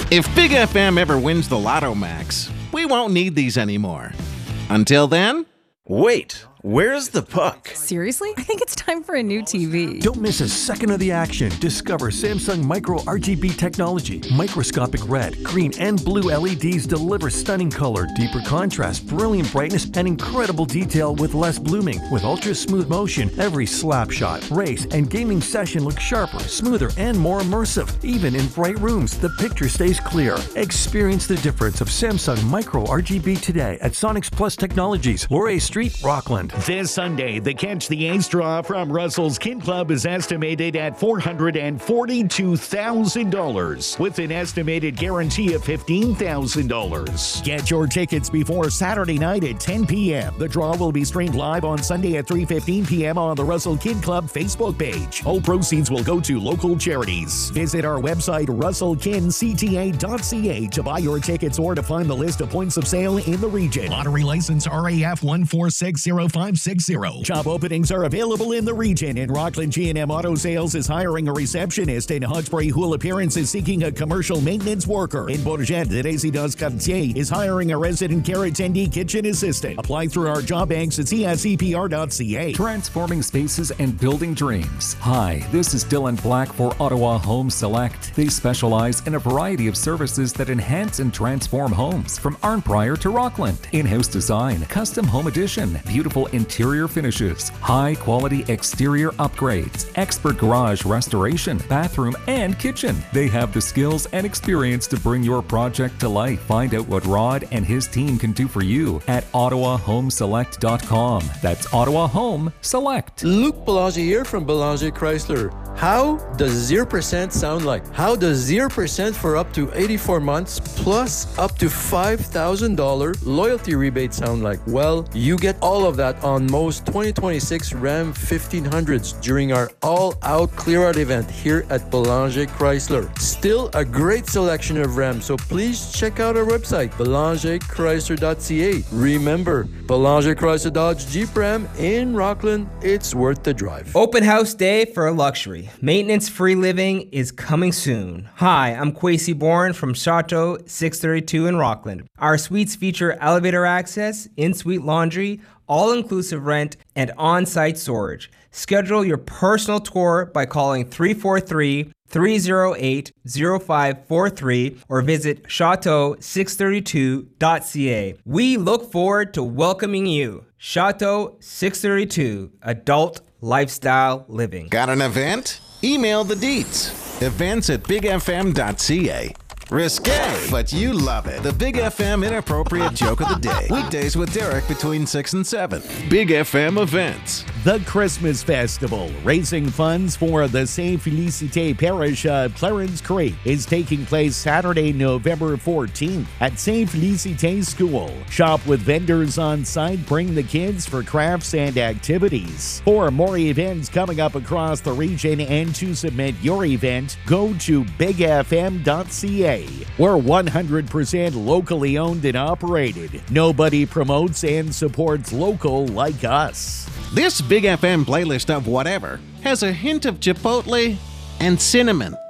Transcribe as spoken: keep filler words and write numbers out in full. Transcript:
If Big F M ever wins the Lotto Max, we won't need these anymore. Until then, wait, where's the puck? Seriously? I think it's time for a new T V. Don't miss a second of the action. Discover Samsung Micro R G B technology. Microscopic red, green, and blue L E Ds deliver stunning color, deeper contrast, brilliant brightness, and incredible detail with less blooming. With ultra smooth motion, every slap shot, race, and gaming session looks sharper, smoother, and more immersive. Even in bright rooms, the picture stays clear. Experience the difference of Samsung Micro R G B today at Sonics Plus Technologies, Laurier Street, Rockland. This Sunday, the Catch the Ace draw from Russell's Kid Club is estimated at four hundred forty-two thousand dollars with an estimated guarantee of fifteen thousand dollars. Get your tickets before Saturday night at ten p.m. The draw will be streamed live on Sunday at three fifteen p.m. on the Russell Kid Club Facebook page. All proceeds will go to local charities. Visit our website, russell kin c t a dot c a, to buy your tickets or to find the list of points of sale in the region. Lottery license R A F one four six zero five six zero. Job openings are available in the region. In Rockland, G and M Auto Sales is hiring a receptionist. In Hawkesbury, Houle Appearance is seeking a commercial maintenance worker. In Bourget, the Résidence Cartier is hiring a resident care attendee kitchen assistant. Apply through our job banks at c s e p r dot c a. Transforming spaces and building dreams. Hi, this is Dylan Black for Ottawa Home Select. They specialize in a variety of services that enhance and transform homes, from Arnprior to Rockland. In-house design, custom home addition, beautiful interior finishes, high-quality exterior upgrades, expert garage restoration, bathroom, and kitchen. They have the skills and experience to bring your project to life. Find out what Rod and his team can do for you at ottawa home select dot com. That's Ottawa Home Select. Luc Belanger here from Belanger Chrysler. How does zero percent sound like? How does zero percent for up to eighty-four months plus up to five thousand dollars loyalty rebate sound like? Well, you get all of that on most twenty twenty-six Ram fifteen hundreds during our all-out clear-out event here at Belanger Chrysler. Still a great selection of Rams, so please check out our website, belanger chrysler dot c a. Remember, Belanger Chrysler Dodge Jeep Ram in Rockland, it's worth the drive. Open house day for luxury. Maintenance-free living is coming soon. Hi, I'm Kwesi Bourne from Chateau six thirty-two in Rockland. Our suites feature elevator access, in-suite laundry, all-inclusive rent, and on-site storage. Schedule your personal tour by calling three four three, three oh eight, oh five four three or visit chateau six thirty-two dot c a. We look forward to welcoming you. Chateau six thirty-two, Adult Lifestyle Living. Got an event? Email the deets. Events at big f m dot c a. Risque, but you love it. The Big F M Inappropriate Joke of the Day. Weekdays with Derek between six and seven. Big F M events. The Christmas Festival, raising funds for the Saint Félicité Parish of Clarence Creek, is taking place Saturday, November fourteenth at Saint Félicité School. Shop with vendors on site, bring the kids for crafts and activities. For more events coming up across the region and to submit your event, go to big f m dot c a. We're one hundred percent locally owned and operated. Nobody promotes and supports local like us. This Big F M playlist of whatever has a hint of chipotle and cinnamon.